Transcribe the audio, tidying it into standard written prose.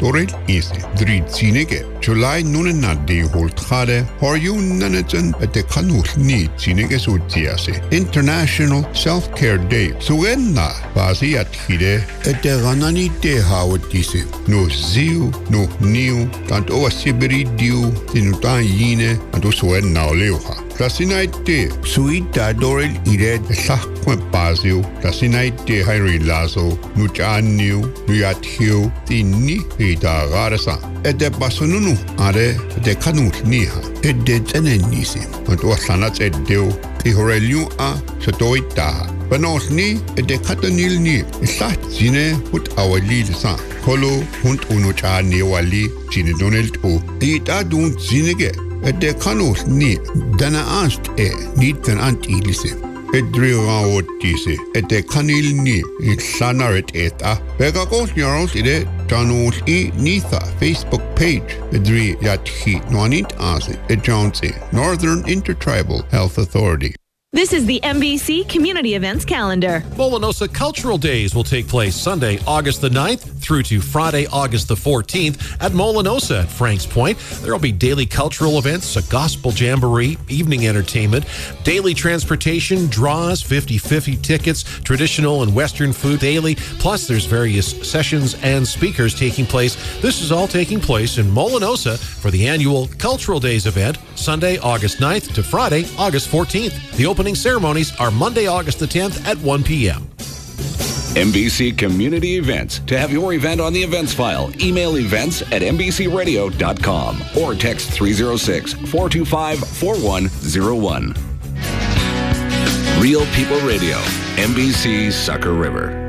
Dorel Easy, Drid Zinege, July Nunanadi Holtade, Horyun Nanajan at the Kanul Ni Zinege Sutiase, International Self-Care Day, Suenna, Bazi at Hide, at the Ranani De Howard Disi, no Ziu, no New, and over Sibiri Dew, Tinutan Yine, and Usuenna Leoha. Rasinaite, Suita Dorel Ired, Sakwe Bazio, Rasinaite Harry Lazo, Nuchanu, Nuyat Hill, Tini, Rita Garasa. At the Basununu, Are, the Kanut Niha, at the Zenenisi, and Wasanat at Deo, Ihorelu A, Satoita. Banos ni, at the Katanil ni, Sat Zine, put our lead son. Kolo, Hunt Unuchani Wali, Zine Donald O. Ita don't Zinege. Et de kanus ni dana anst niet ten antilise. Et driwa otise. Et de kanil ni sanaret eta. Bega kos jarons ide janus nitha Facebook page. Et dri yat hi noanit ase. Et jonse Northern Intertribal Health Authority. This is the NBC Community Events Calendar. Molinosa Cultural Days will take place Sunday, August the 9th through to Friday, August the 14th at Molinosa at Franks Point. There will be daily cultural events, a gospel jamboree, evening entertainment, daily transportation, draws, 50-50 tickets, traditional and Western food daily, plus there's various sessions and speakers taking place. This is all taking place in Molinosa for the annual Cultural Days event, Sunday, August 9th to Friday, August 14th. The opening ceremonies are Monday, August the 10th at 1 p.m. NBC Community Events. To have your event on the events file, email events@nbcradio.com or text 306-425-4101. Real People Radio, NBC Sucker River.